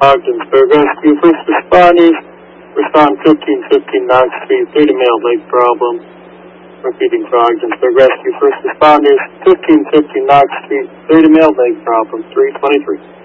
Ogdensburg Rescue. First responders, respond 1515 Knox Street, 30 male leg problem. Repeating for Ogdensburg Rescue. First responders, 1515 Knox Street, 30 male leg problem, 323.